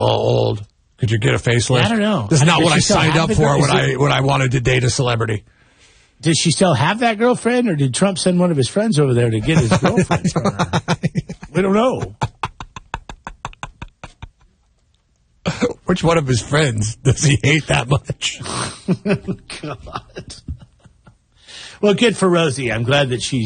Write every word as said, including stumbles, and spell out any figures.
old. Could you get a facelift? Yeah, I don't know. This is not Does what I she still signed have up the for girl? when Is it- I when I wanted to date a celebrity. Does she still have that girlfriend, or did Trump send one of his friends over there to get his girlfriend from her? We don't know. Which one of his friends does he hate that much? God. Well, good for Rosie. I'm glad that she's